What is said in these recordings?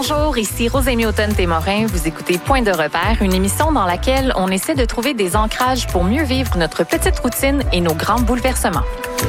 Bonjour, ici Rosémie Automne-Témorin. Vous écoutez Point de repère, une émission dans laquelle on essaie de trouver des ancrages pour mieux vivre notre petite routine et nos grands bouleversements.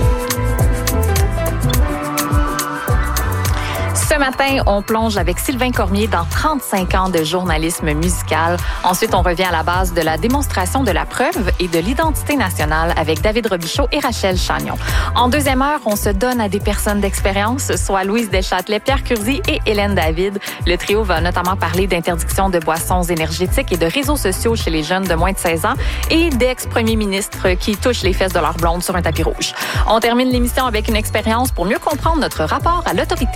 Ce matin, on plonge avec Sylvain Cormier dans 35 ans de journalisme musical. Ensuite, on revient à la base de la démonstration de la preuve et de l'identité nationale avec David Robichaud et Rachel Chagnon. En deuxième heure, on se donne à des personnes d'expérience, soit Louise Deschâtelet, Pierre Curzi et Hélène David. Le trio va notamment parler d'interdiction de boissons énergétiques et de réseaux sociaux chez les jeunes de moins de 16 ans et d'ex-premiers ministres qui touchent les fesses de leur blonde sur un tapis rouge. On termine l'émission avec une expérience pour mieux comprendre notre rapport à l'autorité.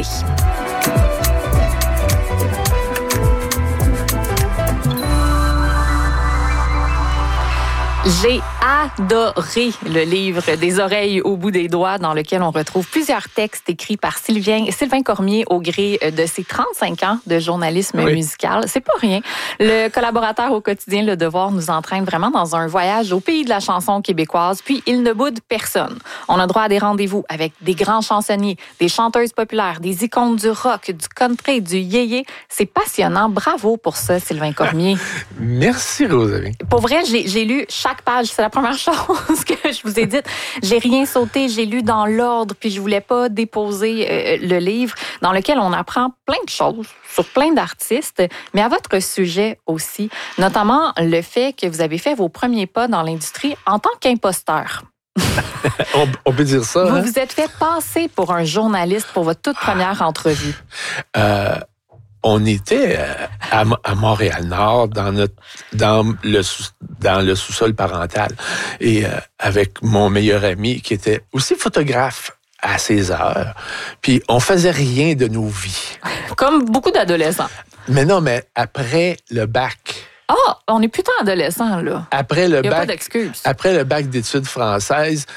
J'ai adoré le livre Des oreilles au bout des doigts dans lequel on retrouve plusieurs textes écrits par Sylvain Cormier au gré de ses 35 ans de journalisme musical. C'est pas rien. Le collaborateur au quotidien Le Devoir nous entraîne vraiment dans un voyage au pays de la chanson québécoise, puis il ne boude personne. On a droit à des rendez-vous avec des grands chansonniers, des chanteuses populaires, des icônes du rock, du country, du yéyé. C'est passionnant. Bravo pour ça, Sylvain Cormier. Merci, Rosalie. Pour vrai, j'ai lu chaque page. C'est la première chose que je vous ai dite. J'ai rien sauté, j'ai lu dans l'ordre, puis je voulais pas déposer le livre dans lequel on apprend plein de choses sur plein d'artistes, mais à votre sujet aussi, notamment le fait que vous avez fait vos premiers pas dans l'industrie en tant qu'imposteur. On peut dire ça. Vous vous êtes fait passer pour un journaliste pour votre toute première entrevue. On était à Montréal-Nord dans le sous-sol parental et avec mon meilleur ami qui était aussi photographe à ses heures. Puis on faisait rien de nos vies. Comme beaucoup d'adolescents. Mais après le bac. Ah, on est plutôt adolescents, là. Après le bac. Il n'y a pas d'excuses. Après le bac d'études françaises,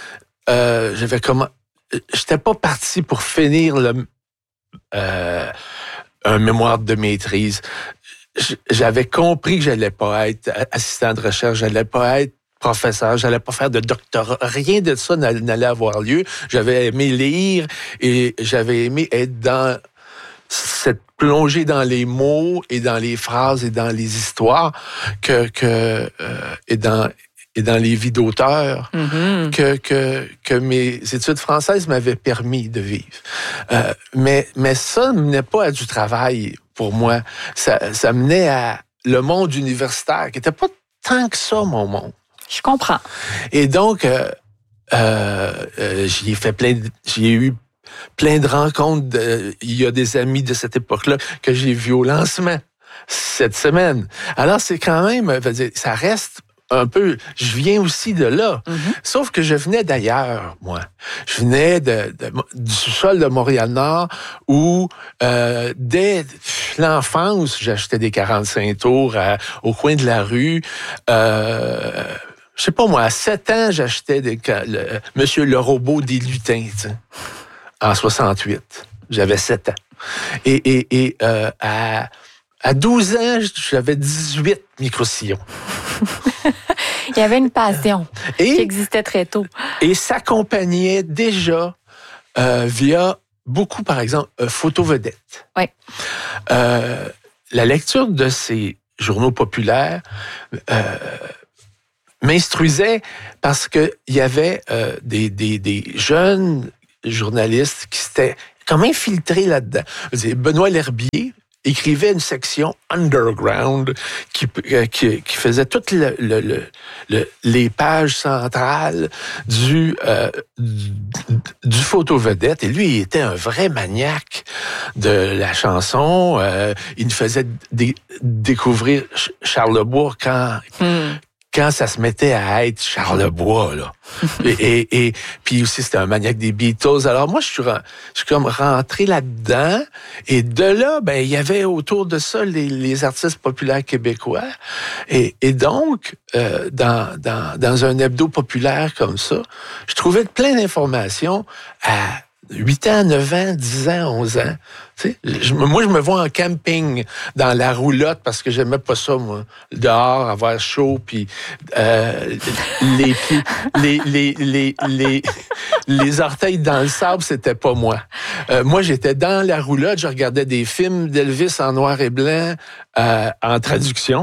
j'étais pas parti pour finir un mémoire de maîtrise. J'avais compris que j'allais pas être assistant de recherche, j'allais pas être professeur, j'allais pas faire de doctorat. Rien de ça n'allait avoir lieu. J'avais aimé lire et j'avais aimé être dans cette plongée dans les mots et dans les phrases et dans les histoires et dans les vies d'auteurs que mes études françaises m'avaient permis de vivre. Mais ça ne menait pas à du travail pour moi. Ça menait à le monde universitaire, qui n'était pas tant que ça, mon monde. Je comprends. Et donc, j'ai eu plein de rencontres. Il y a des amis de cette époque-là que j'ai vus au lancement cette semaine. Alors, c'est quand même, ça reste un peu, je viens aussi de là. Sauf que je venais d'ailleurs, moi. Je venais du sous-sol de Montréal-Nord où, dès l'enfance, j'achetais des 45 tours au coin de la rue. Je sais pas moi, à 7 ans, j'achetais Monsieur le robot des lutins, t'sais, en 68. J'avais 7 ans. Et à 12 ans, j'avais 18 micro-sillons. Il y avait une passion qui existait très tôt. Et s'accompagnait déjà via beaucoup, par exemple, Photo-Vedette. Oui. La lecture de ces journaux populaires m'instruisait parce qu'il y avait des jeunes journalistes qui s'étaient comme infiltrés là-dedans. Benoît L'Herbier écrivait une section underground qui faisait toutes les pages centrales du Photo-Vedette. Et lui, il était un vrai maniaque de la chanson. Il nous faisait découvrir Charlebois quand ça se mettait à être Charlebois, là. et puis aussi, c'était un maniaque des Beatles. Alors moi, je suis comme rentré là-dedans. Et de là, il y avait autour de ça les artistes populaires québécois. Et donc, dans un hebdo populaire comme ça, je trouvais plein d'informations 8 ans, 9 ans, 10 ans, 11 ans. Tu sais, moi, je me vois en camping dans la roulotte parce que j'aimais pas ça, moi. Dehors, avoir chaud, puis les pieds, les orteils dans le sable, c'était pas moi. Moi, j'étais dans la roulotte, je regardais des films d'Elvis en noir et blanc en traduction.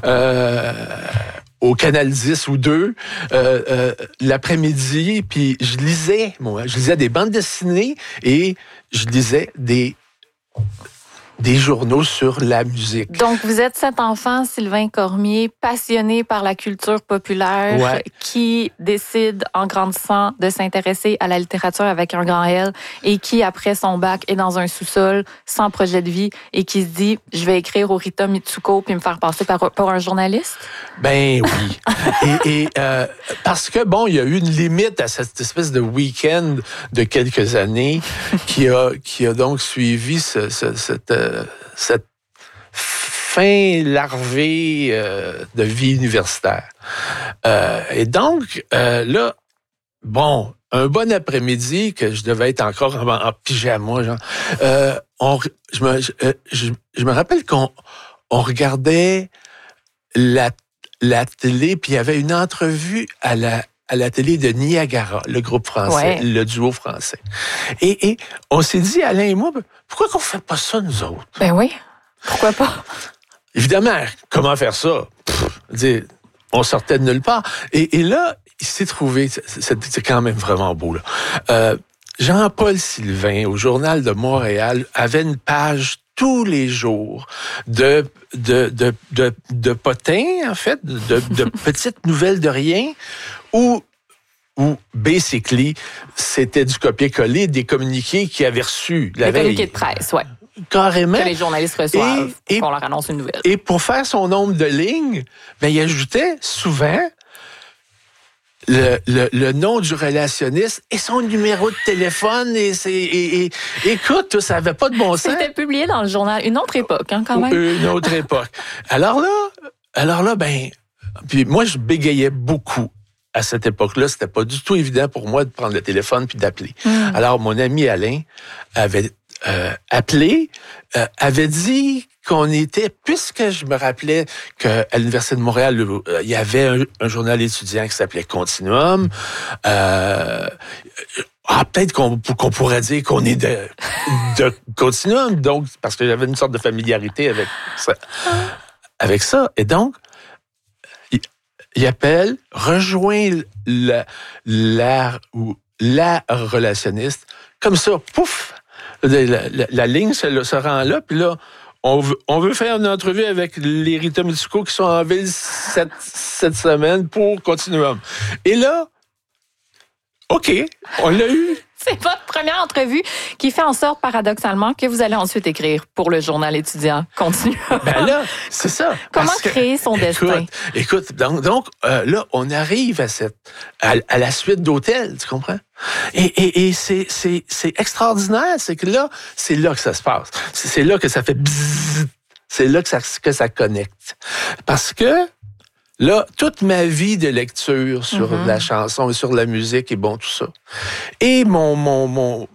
Au Canal 10 ou 2, l'après-midi, puis je lisais des bandes dessinées et je lisais des journaux sur la musique. Donc, vous êtes cet enfant, Sylvain Cormier, passionné par la culture populaire, qui décide, en grandissant, de s'intéresser à la littérature avec un grand L et qui, après son bac, est dans un sous-sol, sans projet de vie et qui se dit, je vais écrire au Rita Mitsuko puis me faire passer pour un journaliste? Ben oui. et parce que, bon, il y a eu une limite à cette espèce de week-end de quelques années qui a donc suivi cette fin larvée de vie universitaire. Et donc, là, bon, un bon après-midi, que je devais être encore en pyjama, genre, je me rappelle qu'on regardait la télé, puis il y avait une entrevue à la télé de Niagara, le groupe français, le duo français. Et on s'est dit, Alain et moi, pourquoi qu'on fait pas ça, nous autres? Ben oui, pourquoi pas? Évidemment, comment faire ça? On sortait de nulle part. Et là, il s'est trouvé, c'est quand même vraiment beau, là. Jean-Paul Sylvain, au Journal de Montréal, avait une page tous les jours de potins, en fait, de petites nouvelles de rien, où basically, c'était du copier-coller des communiqués qu'il avait reçus la veille. Des communiqués de presse, oui. Carrément. Que les journalistes reçoivent, qu'on leur annonce une nouvelle. Et pour faire son nombre de lignes, ben, il ajoutait souvent le nom du relationniste et son numéro de téléphone. Et écoute, ça n'avait pas de bon sens. C'était publié dans le journal. Une autre époque, hein, quand même. Une autre époque. Alors là, ben, puis moi, je bégayais beaucoup. À cette époque-là, c'était pas du tout évident pour moi de prendre le téléphone puis d'appeler. Alors, mon ami Alain avait appelé, avait dit qu'on était, puisque je me rappelais qu'à l'Université de Montréal, il y avait un journal étudiant qui s'appelait Continuum. Peut-être qu'on pourrait dire qu'on est de Continuum, donc, parce que j'avais une sorte de familiarité avec ça. Et donc, il appelle, rejoint la relationniste. Comme ça, pouf, la ligne se rend là, puis là, on veut faire une entrevue avec les Rita Mitsuko qui sont en ville cette semaine pour Continuum. Et là, OK, on l'a eu. C'est votre première entrevue qui fait en sorte, paradoxalement, que vous allez ensuite écrire pour le journal étudiant. Continue. Ben là, c'est ça. Comment créer son destin? Écoute, donc là, on arrive à la suite d'hôtels, tu comprends? Et c'est extraordinaire, c'est que là, c'est là que ça se passe. C'est là que ça fait bzzz. C'est là que ça connecte. Parce que là, toute ma vie de lecture sur la chanson et sur la musique et bon, tout ça. Et mon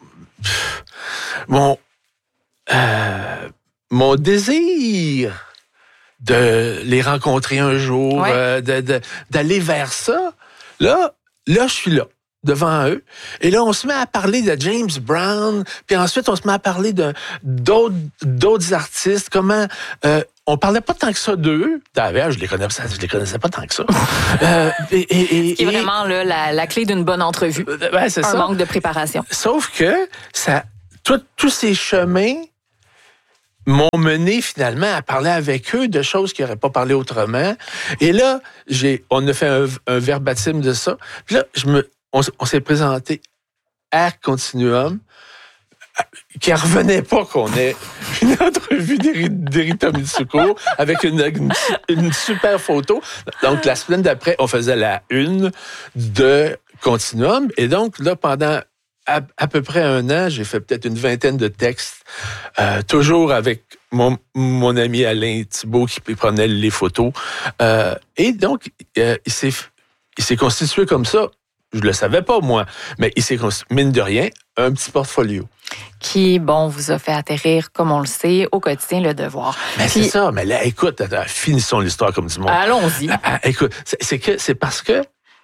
désir de les rencontrer un jour, d'aller vers ça, là, je suis là, devant eux. Et là, on se met à parler de James Brown, puis ensuite, on se met à parler d'autres artistes, comment... on parlait pas tant que ça d'eux. D'ailleurs, je les connaissais pas tant que ça. Ce qui est vraiment là, la clé d'une bonne entrevue. C'est un manque de préparation. Sauf que tous ces chemins m'ont mené finalement à parler avec eux de choses qu'ils n'auraient pas parlé autrement. Et là, on a fait un verbatim de ça. Puis là, on s'est présenté à Continuum, qui ne revenait pas qu'on ait une entrevue d'Rita Mitsuko avec une super photo. Donc, la semaine d'après, on faisait la une de Continuum. Et donc, là, pendant à peu près un an, j'ai fait peut-être une vingtaine de textes, toujours avec mon ami Alain Thibault qui prenait les photos. Et donc, il s'est constitué comme ça Je le savais pas, moi. Mais il s'est construit, mine de rien, un petit portfolio. Qui, vous a fait atterrir, comme on le sait, au quotidien, Le Devoir. Mais c'est ça. Mais là, écoute, finissons l'histoire comme du monde. Allons-y. Écoute, c'est parce que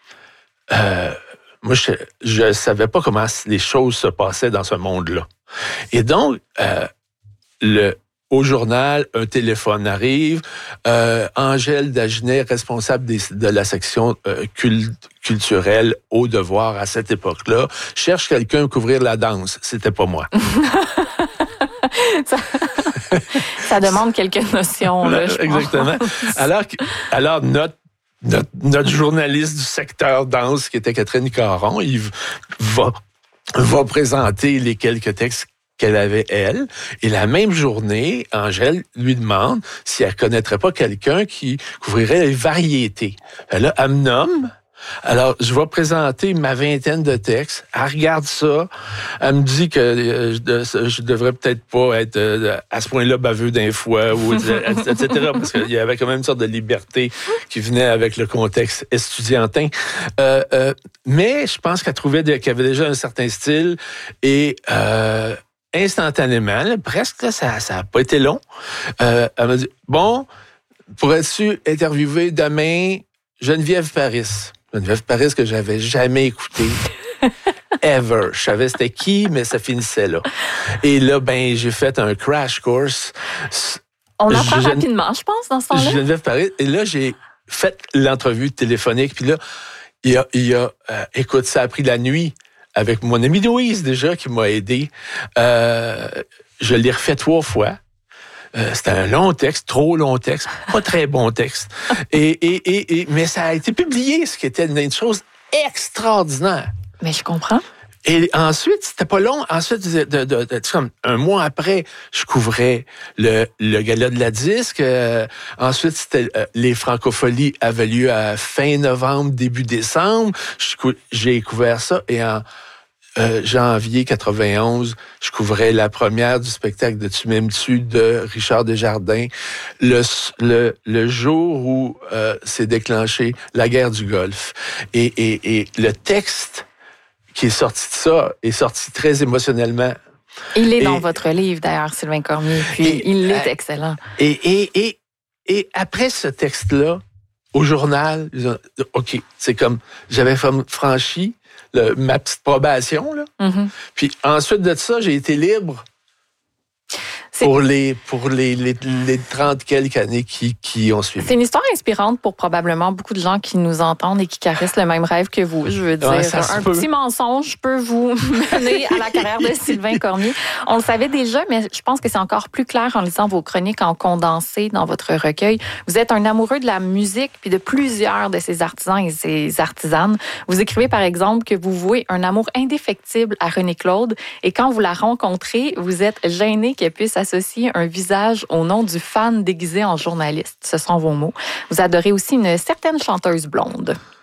moi, je savais pas comment les choses se passaient dans ce monde-là. Et donc, au journal, un téléphone arrive. Angèle Dagenet, responsable de la section culturelle au Devoir à cette époque-là, cherche quelqu'un à couvrir la danse. C'était pas moi. Ça demande quelques notions, là, je exactement. Alors notre journaliste du secteur danse, qui était Catherine Caron, il va présenter les quelques textes qu'elle avait, elle. Et la même journée, Angèle lui demande si elle connaîtrait pas quelqu'un qui couvrirait les variétés. Là, elle me nomme. Alors, je vais présenter ma vingtaine de textes. Elle regarde ça. Elle me dit que je devrais peut-être pas être à ce point-là baveux d'un foie, ou etc. Parce qu'il y avait quand même une sorte de liberté qui venait avec le contexte estudiantin. Mais je pense qu'elle trouvait qu'il y avait déjà un certain style et instantanément, là, presque, là, ça n'a pas été long. Elle m'a dit, pourrais-tu interviewer demain Geneviève Paris? Geneviève Paris que j'avais jamais écouté. Ever. Je savais c'était qui, mais ça finissait là. Et là, j'ai fait un crash course. On apprend rapidement, je pense, dans ce temps-là. Geneviève Paris. Et là, j'ai fait l'entrevue téléphonique. Puis là, écoute, ça a pris la nuit. Avec mon amie Louise, déjà, qui m'a aidé. Je l'ai refait 3 fois. C'était un long texte, trop long texte, pas très bon texte. Mais ça a été publié, ce qui était une chose extraordinaire. Mais je comprends. Et ensuite, c'était pas long. Ensuite, comme un mois après, je couvrais le gala de la disque. Ensuite, c'était les Francopholies avaient lieu à fin novembre, début décembre. J'ai couvert ça et en janvier 91, je couvrais la première du spectacle de Tu m'aimes-tu de Richard Desjardins, le jour où s'est déclenchée la guerre du Golfe. Et le texte qui est sorti de ça est sorti très émotionnellement. Il est dans votre livre, d'ailleurs, Sylvain Cormier, puis il est excellent. Et après ce texte-là, au journal, OK, c'est comme, j'avais franchi ma petite probation, là. Mm-hmm. Puis ensuite de ça, j'ai été libre pour les 30 quelques années qui ont suivi. C'est une histoire inspirante pour probablement beaucoup de gens qui nous entendent et qui caressent le même rêve que vous. Je veux dire, un petit mensonge peut vous mener à la carrière de Sylvain Cormier. On le savait déjà, mais je pense que c'est encore plus clair en lisant vos chroniques en condensé dans votre recueil. Vous êtes un amoureux de la musique puis de plusieurs de ses artisans et ses artisanes. Vous écrivez par exemple que vous vouez un amour indéfectible à René Claude et quand vous la rencontrez, vous êtes gêné qu'elle puisse associer un visage au nom du fan déguisé en journaliste. Ce sont vos mots. Vous adorez aussi une certaine chanteuse blonde.